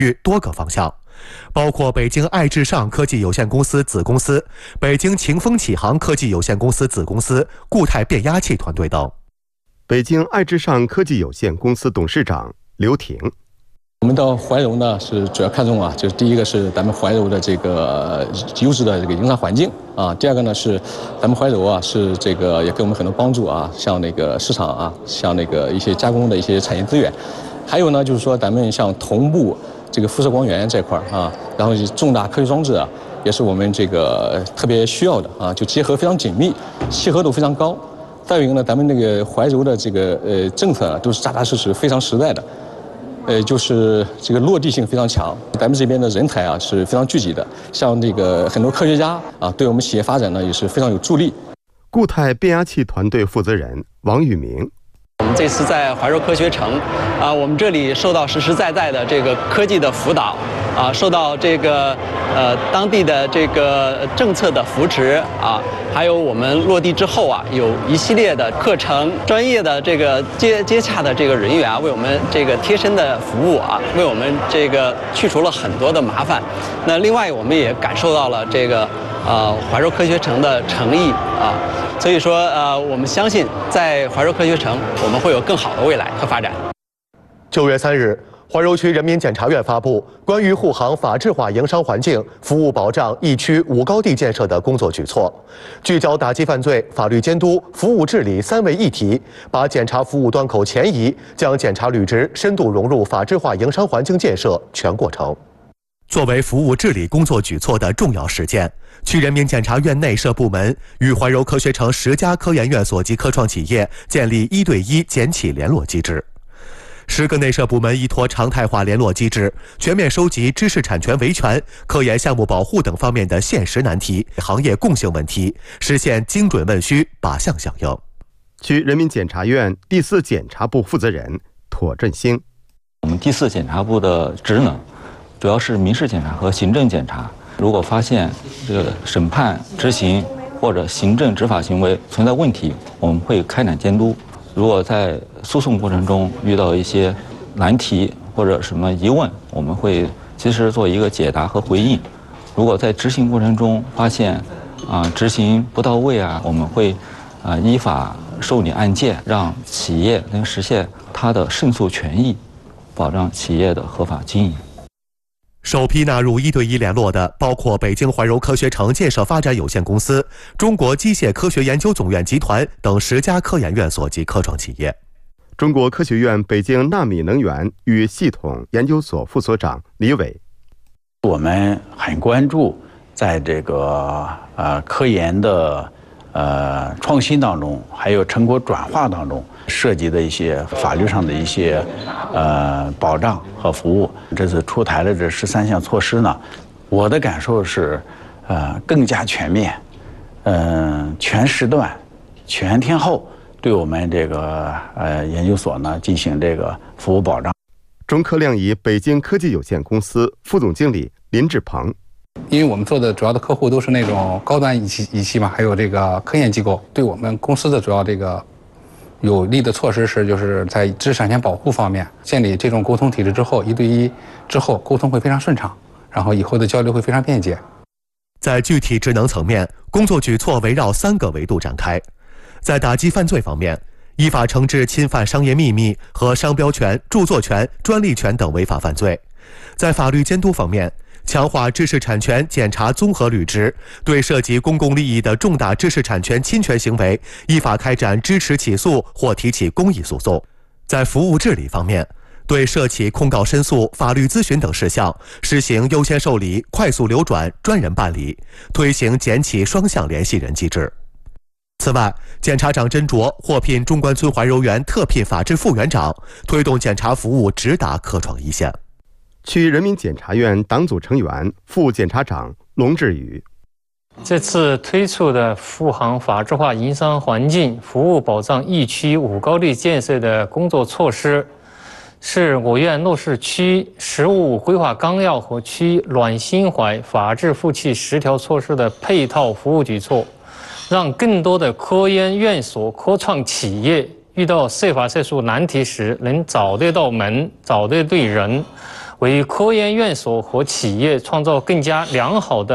多个方向，包括北京爱至上科技有限公司子公司、北京晴风启航科技有限公司子公司、固态变压器团队等。 北京爱至上科技有限公司董事长刘挺。 我们的怀柔呢是主要看重就是第一个是咱们怀柔的这个优质的这个营商环境第二个呢是咱们怀柔是这个也给我们很多帮助像那个市场像那个一些加工的一些产业资源，还有呢就是说咱们像同步这个辐射光源这块然后重大科学装置也是我们这个特别需要的就结合非常紧密，契合度非常高。再有一个呢，咱们那个怀柔的这个政策都是扎扎实实、非常实在的。就是这个落地性非常强，咱们这边的人才是非常聚集的，像这个很多科学家对我们企业发展呢也是非常有助力。 固态变压器团队负责人王宇明。 我们这次在怀柔科学城我们这里受到实实在在的这个科技的辅导受到这个当地的这个政策的扶持还有我们落地之后有一系列的课程，专业的这个接洽的这个人员为我们这个贴身的服务为我们这个去除了很多的麻烦。那另外我们也感受到了这个怀柔科学城的诚意所以说我们相信在怀柔科学城我们会有更好的未来和发展。 9月3日，怀柔区人民检察院发布关于护航法治化营商环境、服务保障一区五高地建设的工作举措，聚焦打击犯罪、法律监督、服务治理3位一体，把检察服务端口前移，将检察履职深度融入法治化营商环境建设全过程。作为服务治理工作举措的重要实践，区人民检察院内设部门与怀柔科学城10家科研院所及科创企业建立1对1检企联络机制。10个内设部门依托常态化联络机制，全面收集知识产权维权、科研项目保护等方面的现实难题、行业共性问题，实现精准问需、靶向响应。 区人民检察院第4检察部负责人妥振兴。 我们第4检察部的职能主要是民事检查和行政检查。如果发现这个审判、执行或者行政执法行为存在问题，我们会开展监督。如果在诉讼过程中遇到一些难题或者什么疑问，我们会及时做一个解答和回应。如果在执行过程中发现执行不到位我们会依法受理案件，让企业能实现它的胜诉权益，保障企业的合法经营。 首批纳入1对1联络的包括北京怀柔科学城建设发展有限公司、中国机械科学研究总院集团等10家科研院所及科创企业。 中国科学院北京纳米能源与系统研究所副所长李伟。 我们很关注在这个科研的创新当中，还有成果转化当中涉及的一些法律上的一些保障和服务。这次出台的这13项措施呢，我的感受是更加全面，全时段、全天候对我们这个研究所呢进行这个服务保障。 中科亮仪北京科技有限公司副总经理林志鹏。 因为我们做的主要的客户都是那种高端仪器嘛，还有这个科研机构，对我们公司的主要这个有利的措施是，就是在知识产权保护方面建立这种沟通体制之后，1对1之后沟通会非常顺畅，然后以后的交流会非常便捷。 在具体职能层面，工作举措围绕3个维度展开。在打击犯罪方面，依法惩治侵犯商业秘密和商标权、著作权、专利权等违法犯罪。在法律监督方面，强化知识产权检查综合履职，对涉及公共利益的重大知识产权侵权行为，依法开展支持起诉或提起公益诉讼。在服务治理方面，对涉起控告申诉、法律咨询等事项，实行优先受理、快速流转、专人办理，推行检企双向联系人机制。此外，检察长甄卓获聘中关村怀柔园特聘法制副园长，推动检察服务直达科创一线。 区人民检察院党组成员、副检察长龙志宇。 这次推出的护航法治化营商环境、服务保障一区五高地建设的工作措施，是我院落实区实务规划纲要和区软心怀法治负气10条措施的配套服务举措，让更多的科研院所、科创企业遇到涉法涉诉难题时，能找得到门、找得对人， 为科研院所和企业创造更加良好的